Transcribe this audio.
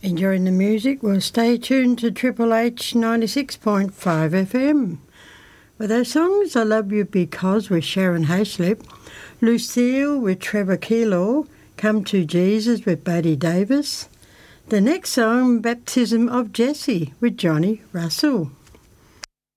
Enjoying the music? Well, stay tuned to Triple H 96.5 FM. With those songs, I Love You Because with Sharon Hayslip, Lucille with Trevor Keeler, Come to Jesus with Buddy Davis. The next song, Baptism of Jesse with Johnny Russell.